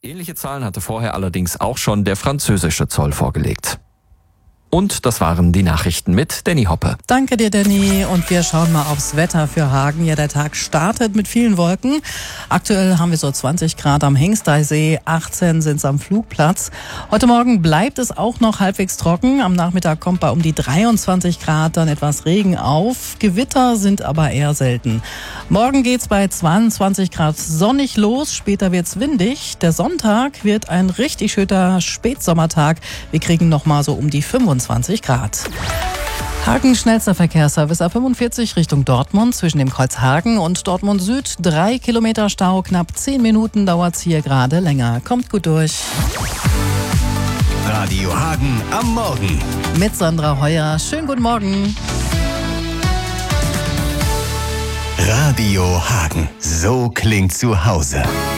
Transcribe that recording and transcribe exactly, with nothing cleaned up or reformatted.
Ähnliche Zahlen hatte vorher allerdings auch schon der französische Zoll vorgelegt. Und das waren die Nachrichten mit Danny Hoppe. Danke dir, Danny. Und wir schauen mal aufs Wetter für Hagen. Ja, der Tag startet mit vielen Wolken. Aktuell haben wir so zwanzig Grad am Hengsteysee, achtzehn sind es am Flugplatz. Heute Morgen bleibt es auch noch halbwegs trocken. Am Nachmittag kommt bei um die dreiundzwanzig Grad dann etwas Regen auf. Gewitter sind aber eher selten. Morgen geht's bei zweiundzwanzig Grad sonnig los. Später wird's windig. Der Sonntag wird ein richtig schöner Spätsommertag. Wir kriegen noch mal so um die fünfundzwanzig Grad. Hagen schnellster Verkehrsservice A fünfundvierzig Richtung Dortmund zwischen dem Kreuz Hagen und Dortmund Süd. Drei Kilometer Stau, knapp zehn Minuten dauert's hier gerade länger. Kommt gut durch. Radio Hagen am Morgen. Mit Sandra Heuer. Schönen guten Morgen. Radio Hagen. So klingt zu Hause.